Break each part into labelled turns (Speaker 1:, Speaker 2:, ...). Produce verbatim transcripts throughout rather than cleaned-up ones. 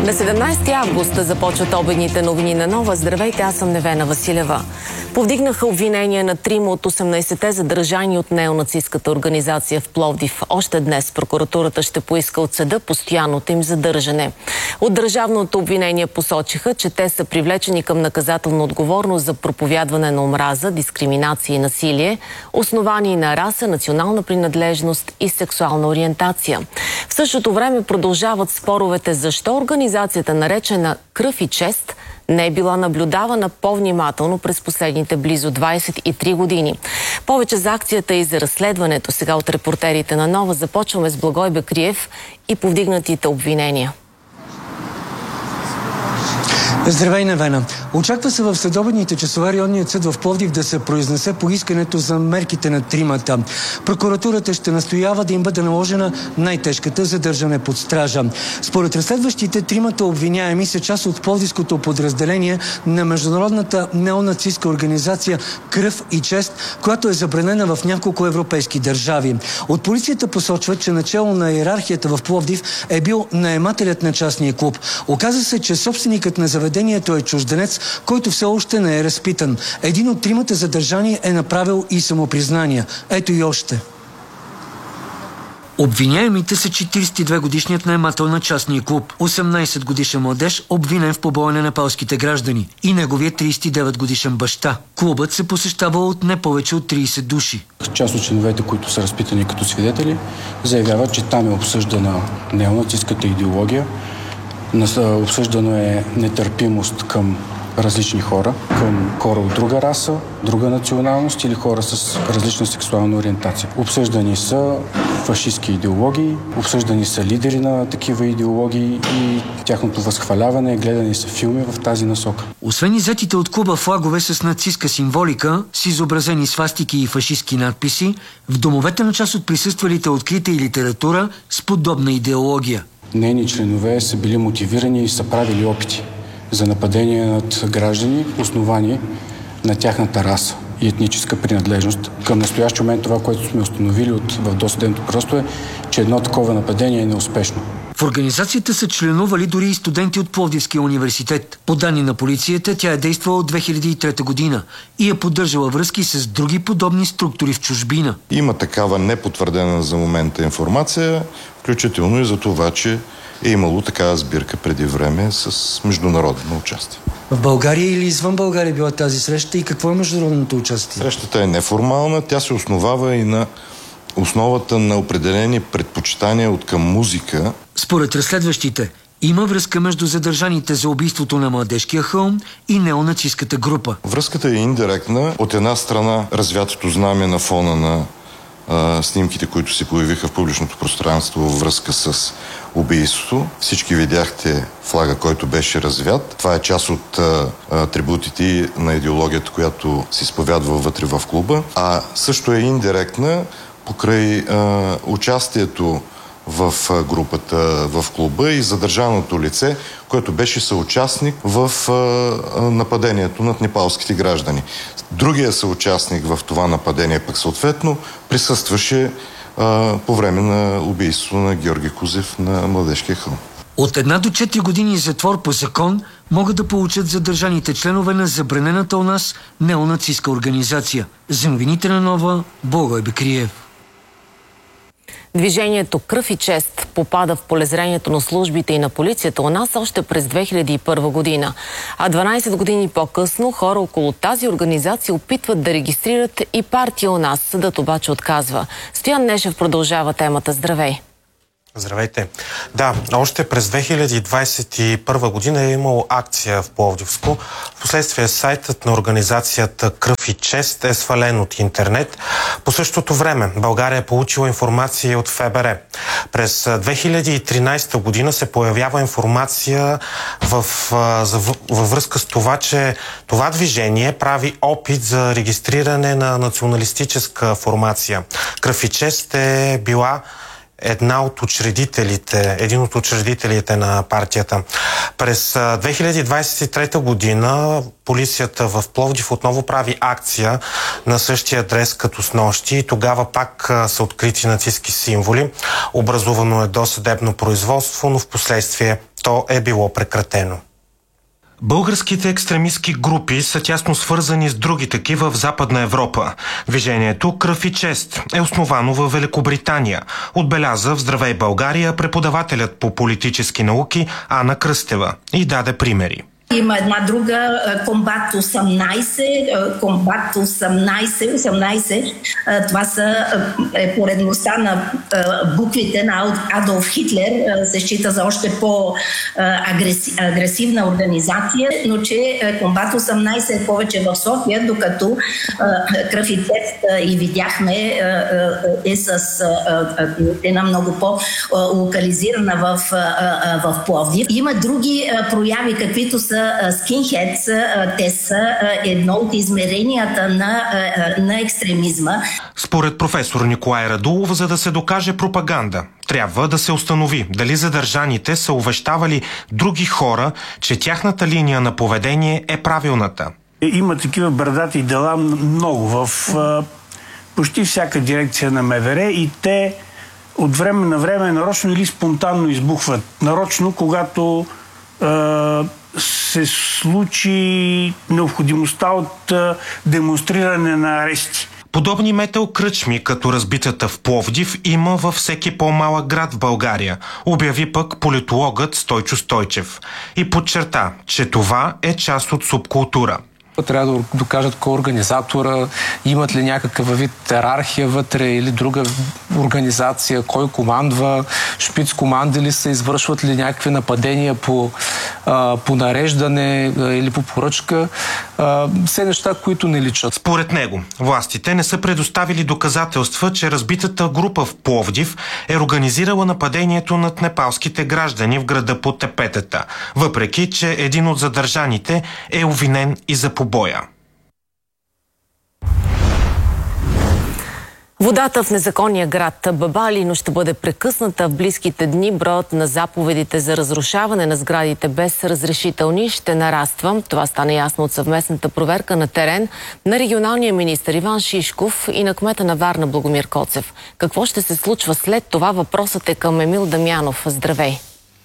Speaker 1: На седемнайсети август започват обедните новини на Нова. Здравейте, аз съм Невена Василева. Повдигнаха обвинения на трима от осемнайсетте задържани от неонацистката организация в Пловдив. Още днес прокуратурата ще поиска от съда постоянното им задържане. От държавното обвинение посочиха, че те са привлечени към наказателна отговорност за проповядване на омраза, дискриминация и насилие, основани на раса, национална принадлежност и сексуална ориентация. В същото време продължават споровете защо организацията, наречена Кръв и чест, не е била наблюдавана по-внимателно през последните близо двайсет и три години. Повече за акцията и за разследването сега от репортерите на Нова. Започваме с Благой Бекриев и повдигнатите обвинения.
Speaker 2: Здравей, Невена. Очаква се в следобедните часове районният съд в Пловдив да се произнесе по искането за мерките на тримата. Прокуратурата ще настоява да им бъде наложена най-тежката задържане под стража. Според разследващите, тримата обвиняеми са част от пловдивското подразделение на международната неонацистка организация Кръв и чест, която е забранена в няколко европейски държави. От полицията посочват, че начало на иерархията в Пловдив е бил наемателят на частния клуб. Оказа се, че собственикът на заведението е чужденец, който все още не е разпитан. Един от тримата задържани е направил и самопризнания. Ето и още.
Speaker 3: Обвиняемите са четирийсет и две годишният наемател на частния клуб, осемнайсет годишен младеж, обвинен в побоя на непалските граждани, и неговият трийсет и девет годишен баща. Клубът се посещава от не повече от трийсет души.
Speaker 4: Част от членовете, които са разпитани като свидетели, заявяват, че там е обсъждана неонацистката идеология. Обсъждано е нетърпимост към различни хора, към хора от друга раса, друга националност или хора с различна сексуална ориентация. Обсъждани са фашистски идеологии, обсъждани са лидери на такива идеологии и тяхното възхваляване, гледани са филми в тази насока.
Speaker 3: Освен иззетите от клуба флагове с нацистка символика, с изобразени свастики и фашистски надписи, в домовете на част от присъствалите открита и литература с подобна идеология.
Speaker 4: Нейни членове са били мотивирани и са правили опити за нападение над граждани, основани на тяхната раса и етническа принадлежност. Към настоящ момент това, което сме установили от, в досъдебното просто е, че едно такова нападение е неуспешно.
Speaker 3: В организацията са членували дори и студенти от Пловдивския университет. По данни на полицията, тя е действала от две хиляди и трета година и е поддържала връзки с други подобни структури в чужбина.
Speaker 5: Има такава непотвърдена за момента информация, включително и за това, че е имало такава сбирка преди време с международно участие.
Speaker 2: В България или извън България била тази среща и какво е международното участие?
Speaker 5: Срещата е неформална, тя се основава и на основата на определени предпочитания от към музика.
Speaker 3: Според разследващите, има връзка между задържаните за убийството на Младежкия хълм и неонацистката група.
Speaker 5: Връзката е индиректна. От една страна развятото знаме на фона на а, снимките, които се появиха в публичното пространство във връзка с убийството. Всички видяхте флага, който беше развят. Това е част от а, атрибутите на идеологията, която се изповядва вътре в клуба. А също е индиректна покрай а, участието в групата, в клуба и задържаното лице, което беше съучастник в а, нападението над непалските граждани. Другия съучастник в това нападение пък съответно присъстваше а, по време на убийството на Георги Кузев на Младежкия хълм.
Speaker 3: От една до четири години затвор по закон могат да получат задържаните членове на забранената у нас неонацистка организация. За новините на Нова, Благой Бекриев.
Speaker 1: Движението Кръв и чест попада в полезрението на службите и на полицията у нас още през две хиляди и първа година. А дванайсет години по-късно хора около тази организация опитват да регистрират и партия у нас. Съдът обаче отказва. Стоян Нешев продължава темата. Здравей!
Speaker 6: Здравейте! Да, още през две хиляди двайсет и първа година е имало акция в Пловдивско. Впоследствие сайтът на организацията Кръв и чест е свален от интернет. По същото време България е получила информация от Ф Б Р. През две хиляди и тринайсета година се появява информация в, във връзка с това, че това движение прави опит за регистриране на националистическа формация. Кръв и чест е била една от учредителите, един от учредителите на партията. През две хиляди двайсет и трета година полицията в Пловдив отново прави акция на същия адрес като снощи и тогава пак са открити нацистки символи. Образувано е досъдебно производство, но в последствие то е било прекратено. Българските екстремистски групи са тясно свързани с други такива в Западна Европа. Движението Кръв и чест е основано в Великобритания, отбеляза в Здравей България преподавателят по политически науки Ана Кръстева и даде примери.
Speaker 7: Има една друга, Комбат осемнайсет, Комбат осемнайсет, осемнайсет, това са е поредността на буквите на Адолф Хитлер, се счита за още по-агресивна организация, но че Комбат осемнайсет е повече в София, докато Кръв и чест и видяхме е с една много по-локализирана в, в Пловдив. Има други прояви, каквито са скинхедс, те са едно от измеренията на, на екстремизма.
Speaker 6: Според професор Николай Радулов, за да се докаже пропаганда, трябва да се установи дали задържаните са увещавали други хора, че тяхната линия на поведение е правилната.
Speaker 8: Има такива бърдати дела много в почти всяка дирекция на МВР и те от време на време нарочно или спонтанно избухват. Нарочно, когато се случи необходимостта от демонстриране на арести.
Speaker 6: Подобни метал кръчми, като разбитата в Пловдив, има във всеки по-малък град в България, обяви пък политологът Стойчо Стойчев. И подчерта, че това е част от субкултура.
Speaker 9: Трябва да докажат кой организатора, имат ли някакъв вид иерархия вътре или друга организация, кой командва, шпиц команди ли са, извършват ли някакви нападения по, а, по нареждане а, или по поръчка. А, все неща, които не личат.
Speaker 6: Според него, властите не са предоставили доказателства, че разбитата група в Пловдив е организирала нападението над непалските граждани в града по Тепетата, въпреки че един от задържаните е обвинен и за побоя.
Speaker 1: Водата в незаконния град Бабалино ще бъде прекъсната в близките дни. Броят на заповедите за разрушаване на сградите без разрешителни ще нараства. Това стана ясно от съвместната проверка на терен на регионалния министър Иван Шишков и на кмета на Варна Благомир Коцев. Какво ще се случва след това? Въпросът е към Емил Дамянов. Здравей!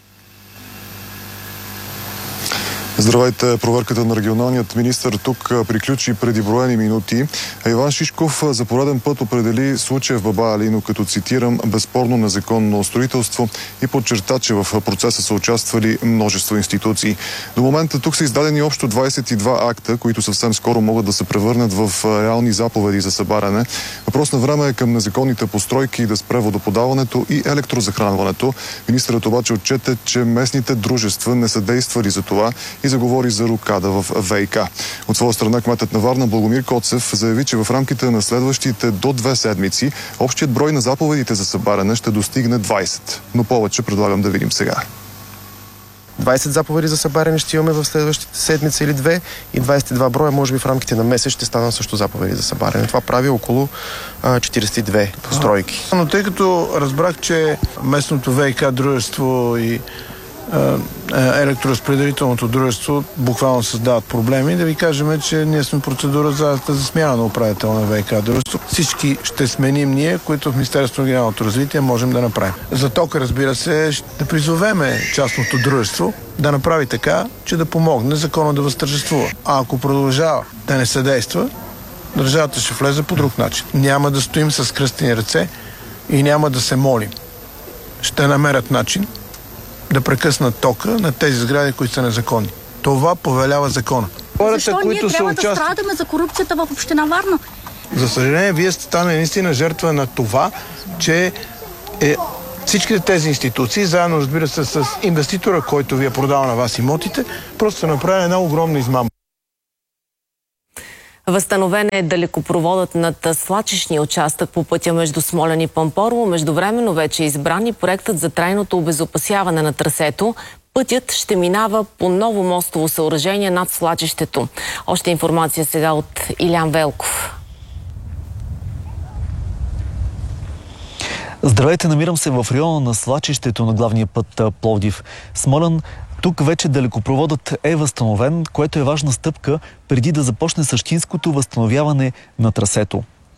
Speaker 10: Здравейте! Проверката на регионалният министър тук приключи преди броени минути. Иван Шишков за пореден път определи случая в Баба Алино като, цитирам, безспорно незаконно строителство и подчерта, че в процеса са участвали множество институции. До момента тук са издадени общо двадесет и два акта, които съвсем скоро могат да се превърнат в реални заповеди за събаряне. Въпрос на време е към незаконните постройки да спре водоподаването и електрозахранването. Министърът обаче отчете, че местните дружества не са действали за това и заговори за рокада в ВиК. От своя страна кметът на Варна Благомир Коцев заяви, че в рамките на следващите до две седмици общият брой на заповедите за събаряне ще достигне двадесет. Но повече предлагам да видим сега.
Speaker 11: двадесет заповеди за събаряне ще имаме в следващите седмица или две и двадесет и два броя, може би в рамките на месец ще станат също заповеди за събаряне. Това прави около а, четиридесет и две постройки.
Speaker 12: Но тъй като разбрах, че местното ВиК дружество и електроразпределителното дружество буквално създават проблеми, да ви кажем, че ние сме процедура за, за смяна на управител на ВиК дружество. Всички ще сменим ние, които в Министерството на регионалното развитие можем да направим. За тока, разбира се, ще призовеме частното дружество да направи така, че да помогне законът да възтържествува. А ако продължава да не съдейства, държавата ще влезе по друг начин. Няма да стоим с кръстени ръце и няма да се молим. Ще намерят начин да прекъснат тока на тези сгради, които са незаконни. Това повелява закона.
Speaker 13: Хората, Защо които ние трябва участ... да страдаме за корупцията в община Варна?
Speaker 12: За съжаление, вие сте станали наистина жертва на това, че е, всичките тези институции, заедно, разбира се, с инвеститора, който ви е продал на вас имотите, просто са направили една огромна измама.
Speaker 1: Възстановен е далекопроводът над свлачищния участък по пътя между Смолян и Пампорово. Междувременно вече е избран и проектът за трайното обезопасяване на трасето. Пътят ще минава по ново мостово съоръжение над свлачището. Още информация сега от Илян Велков.
Speaker 14: Здравейте, намирам се в района на свлачището на главния път Пловдив Смолян. Тук вече далекопроводът е възстановен, което е важна стъпка преди да започне същинското възстановяване на трасето.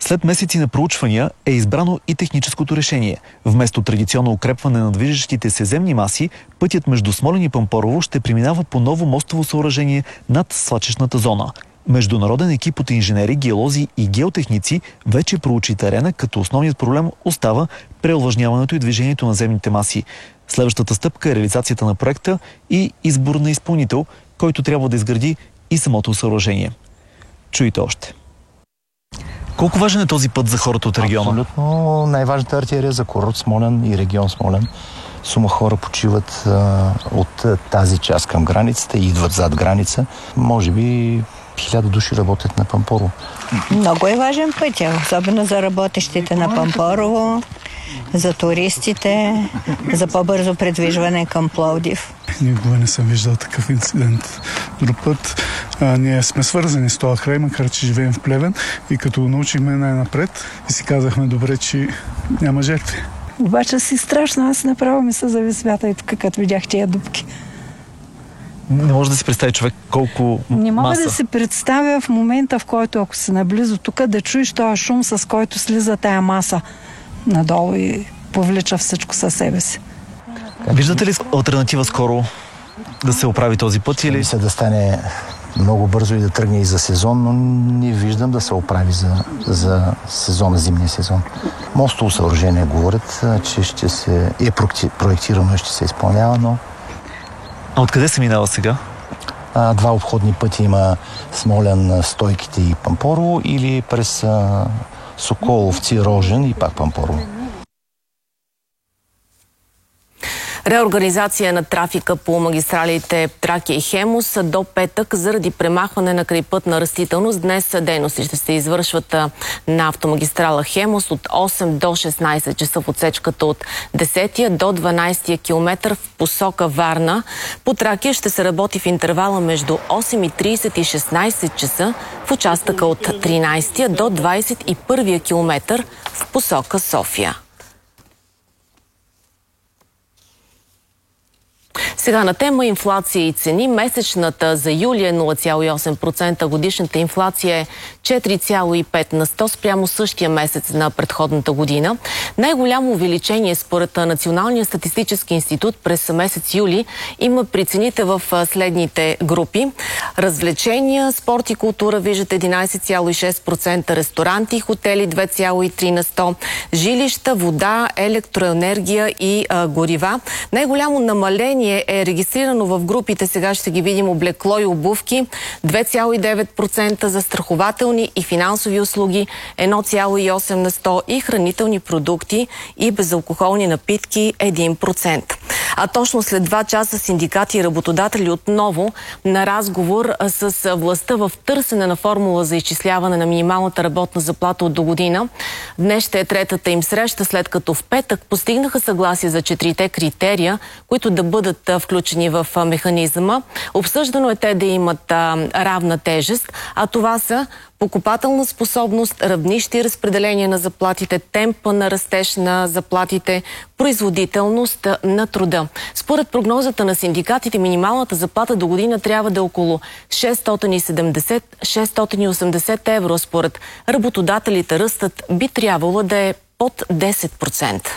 Speaker 14: След месеци на проучвания е избрано и техническото решение. Вместо традиционно укрепване на движещите се земни маси, пътят между Смолян и Пампорово ще преминава по ново мостово съоръжение над свлачищната зона. Международен екип от инженери, геолози и геотехници вече проучи терена, като основният проблем остава преовлажняването и движението на земните маси. Следващата стъпка е реализацията на проекта и избор на изпълнител, който трябва да изгради и самото съоръжение. Чуйте още. Колко важен е този път за хората от региона?
Speaker 15: Абсолютно най-важната артерия за курорт Смолян и регион Смолян. Сума хора почиват а, от тази част към границата и идват зад граница. Може би хиляда души работят на Пампорово.
Speaker 16: Много е важен път, особено за работещите на Пампорово, за туристите, за по-бързо предвижване към Пловдив.
Speaker 17: Никога не съм виждал такъв инцидент. Друг път а, ние сме свързани с този край, макар че живеем в Плевен, и като научихме най-напред и си казахме добре, че няма жертви.
Speaker 18: Обаче си страшно, аз направо ми се зави свята и тук, като видях тия дупки.
Speaker 14: Не може да си представи човек колко
Speaker 18: Не мога
Speaker 14: маса.
Speaker 18: да си представя в момента, в който ако си наблизо тук, да чуеш този шум, с който слиза тая маса надолу и повлича всичко със себе си.
Speaker 14: Виждате ли алтернатива скоро да се оправи този път? Или
Speaker 15: се да стане много бързо и да тръгне и за сезон, но не виждам да се оправи за, за сезона, зимния сезон. Мостово съоръжение говорят, че ще се, е проектирано и ще се изпълнява, но...
Speaker 14: А откъде се минава сега?
Speaker 15: А, два обходни пъти има Смолян, Стойките и Пампорово, или през а, Соколовци, Рожен и пак Пампорово.
Speaker 1: Реорганизация на трафика по магистралите Тракия и Хемус до петък заради премахване на крайпътна растителност. Днес дейности ще се извършват на автомагистрала Хемус от осем до шестнайсет часа в отсечката от десетия до дванайсетия километър в посока Варна. По Тракия ще се работи в интервала между осем и трийсет и шестнайсет часа в участъка от тринайсетия до двайсет и първия километър в посока София. Сега на тема инфлация и цени. Месечната за юли е нула цяло и осем процента, годишната инфлация е четири цяло и пет на сто спрямо същия месец на предходната година. Най-голямо увеличение според Националния статистически институт през месец юли има при цените в следните групи. Развлечения, спорт и култура, виждате единайсет цяло и шест процента, ресторанти и хотели две цяло и три на сто, жилища, вода, електроенергия и а, горива. Най-голямо намаление е регистрирано в групите, сега ще ги видим, облекло и обувки две цяло и девет процента, застрахователни и финансови услуги едно цяло и осем на сто и хранителни продукти и безалкохолни напитки един процент. А точно след два часа синдикати и работодатели отново на разговор с властта в търсене на формула за изчисляване на минималната работна заплата от до година. Днес ще е третата им среща, след като в петък постигнаха съгласие за четирите критерия, които да бъдат включени в механизма. Обсъждано е те да имат равна тежест, а това са покупателна способност, равнище и разпределение на заплатите, темпа на растеж на заплатите, производителност на труда. Според прогнозата на синдикатите, минималната заплата до година трябва да е около шестстотин и седемдесет до шестстотин и осемдесет евро. Според работодателите ръстът би трябвало да е под десет процента.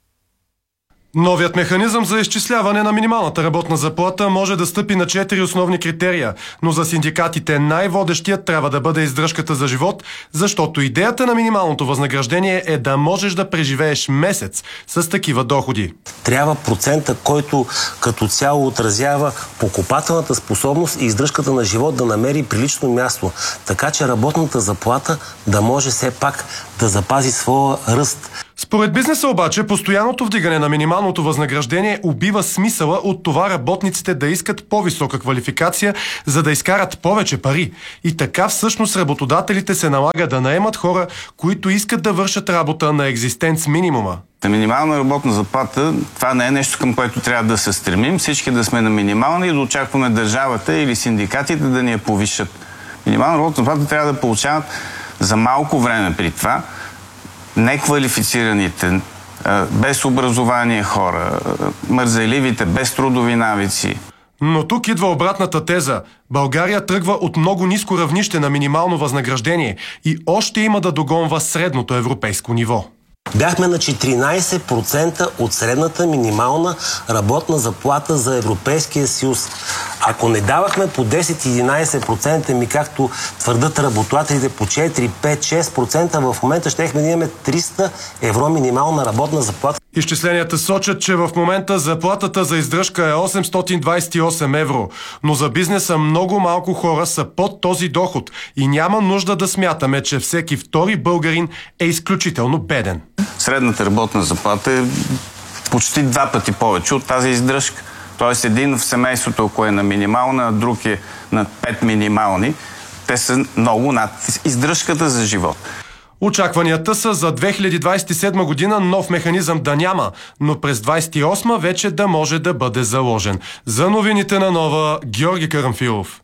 Speaker 19: Новият механизъм за изчисляване на минималната работна заплата може да стъпи на четири основни критерия, но за синдикатите най-водещият трябва да бъде издръжката за живот, защото идеята на минималното възнаграждение е да можеш да преживееш месец с такива доходи.
Speaker 20: Трябва процента, който като цяло отразява покупателната способност и издръжката на живот да намери прилично място, така че работната заплата да може все пак да запази своя ръст.
Speaker 19: Според бизнеса обаче, постоянното вдигане на минималното възнаграждение убива смисъла от това работниците да искат по-висока квалификация, за да изкарат повече пари. И така всъщност работодателите се налага да наемат хора, които искат да вършат работа на екзистенц минимума.
Speaker 21: На минимална работна заплата, това не е нещо, към което трябва да се стремим. Всички да сме на минимална и да очакваме държавата или синдикатите да ни я повишат. Минимална работна заплата трябва да получават за малко време при това неквалифицираните, без образование хора, мързеливите, без трудови навици.
Speaker 19: Но тук идва обратната теза. България тръгва от много ниско равнище на минимално възнаграждение и още има да догонва средното европейско ниво.
Speaker 20: Бяхме на четиринайсет процента от средната минимална работна заплата за Европейския съюз. Ако не давахме по десет-единайсет процента, ми както твърдат работодателите по четири, пет, шест процента, в момента щехме да имаме триста евро минимална работна заплата.
Speaker 19: Изчисленията сочат, че в момента заплатата за издръжка е осемстотин двайсет и осем евро, но за бизнеса много малко хора са под този доход и няма нужда да смятаме, че всеки втори българин е изключително беден.
Speaker 21: Средната работна заплата е почти два пъти повече от тази издръжка. Тоест един в семейството, ако е на минимална, а друг е на пет минимални, те са много над издръжката за живот.
Speaker 19: Очакванията са за две хиляди двайсет и седма година нов механизъм да няма, но през двайсет и осма вече да може да бъде заложен. За новините на Нова, Георги Карамфилов.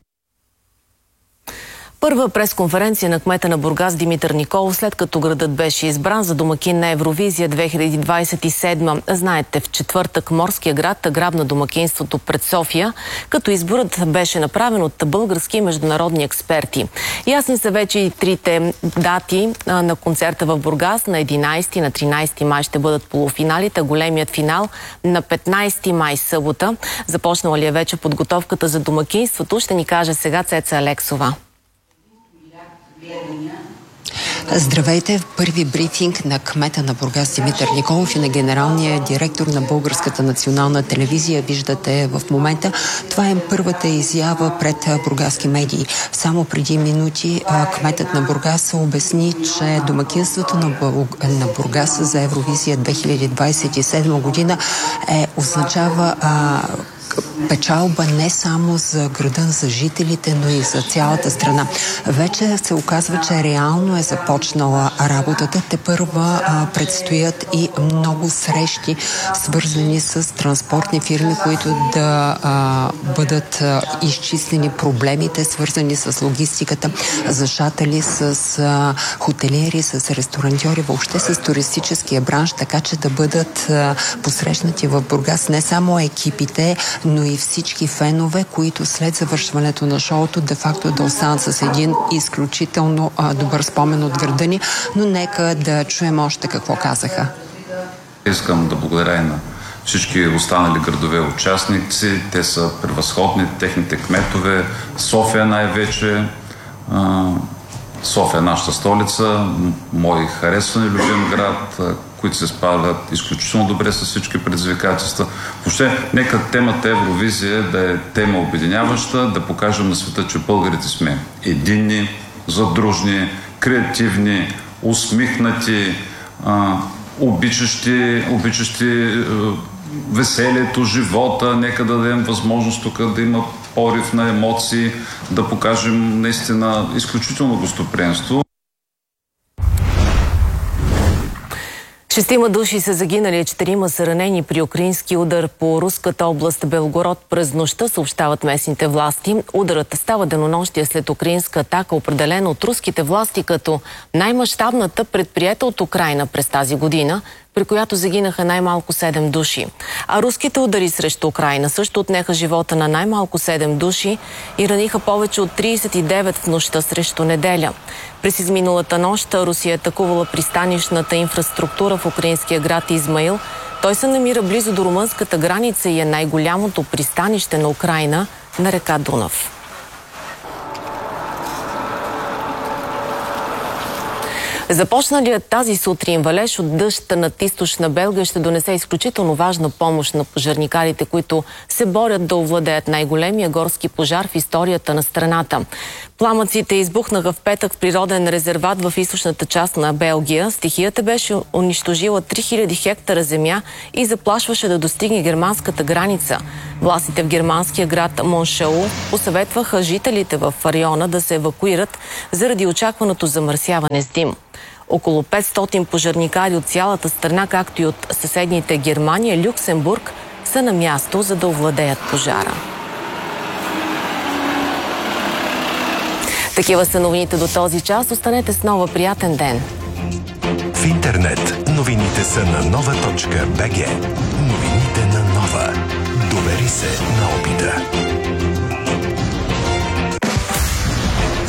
Speaker 1: Първа пресконференция на кмета на Бургас Димитър Николов, след като градът беше избран за домакин на Евровизия две хиляди двайсет и седма. Знаете, в четвъртък морския град грабна домакинството пред София, като изборът беше направен от български и международни експерти. Ясни са вече и трите дати на концерта в Бургас. На единайсети и на тринайсети май ще бъдат полуфиналите, големият финал на петнайсети май събота. Започнала ли е вече подготовката за домакинството, ще ни каже сега Цеца Алексова.
Speaker 4: Здравейте! В първи брифинг на кмета на Бургас Димитър Николов и на генералния директор на Българската национална телевизия виждате в момента. Това е първата изява пред бургаски медии. Само преди минути кметът на Бургас обясни, че домакинството на Бургас за Евровизия две хиляди двайсет и седма година е, означава а, печалба не само за града, за жителите, но и за цялата страна. Вече се оказва, че реално е започнала работата. Тепърва а, предстоят и много срещи, свързани с транспортни фирми, които да а, бъдат а, изчислени проблемите, свързани с логистиката, за шатали, с а, хотелиери, с ресторантьори, въобще с туристическия бранш, така че да бъдат а, посрещнати в Бургас не само екипите, но и всички фенове, които след завършването на шоуто де-факто да останат с един изключително а, добър спомен от града ни, но нека да чуем още какво казаха.
Speaker 22: Искам да благодаря и на всички останали градове участници. Те са превъзходни, техните кметове. София най-вече. София е нашата столица, мой харесван и любим град, които се справят изключително добре с всички предизвикателства. Въобще, нека темата Евровизия да е тема обединяваща, да покажем на света, че българите сме единни, задружни, креативни, усмихнати, а, обичащи, обичащи а, веселието, живота. Нека да дадем възможност тук да има порив на емоции, да покажем наистина изключително гостоприемство.
Speaker 1: Шестима души са загинали, четирима са ранени при украински удар по руската област Белгород през нощта, съобщават местните власти. Ударът става денонощие след украинска атака, определена от руските власти като най-мащабната предприета от Украйна през тази година, при която загинаха най-малко седем души. А руските удари срещу Украйна също отнеха живота на най-малко седем души и раниха повече от трийсет и девет в нощта срещу неделя. През изминалата нощ Русия е атакувала пристанищната инфраструктура в украинския град Измаил. Той се намира близо до румънската граница и е най-голямото пристанище на Украйна на река Дунав. Започналият тази сутрин валеж от дъжд над източна Белгия ще донесе изключително важна помощ на пожарникарите, които се борят да овладеят най-големия горски пожар в историята на страната. Пламъците избухнаха в петък в природен резерват в източната част на Белгия. Стихията беше унищожила три хиляди хектара земя и заплашваше да достигне германската граница. Властите в германския град Моншау посъветваха жителите в района да се евакуират заради очакваното замърсяване с дим. Около петстотин пожарникари от цялата страна, както и от съседните Германия, Люксембург, са на място, за да овладеят пожара. Такива са новините до този час. Останете с Нова. Приятен ден!
Speaker 23: В интернет новините са на нова точка бг. Новините на Нова. Довери се на опита.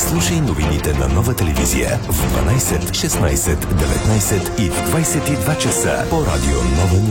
Speaker 23: Слушай новините на Нова телевизия в дванайсет, шестнайсет, деветнайсет и в двайсет и два часа по радио Нова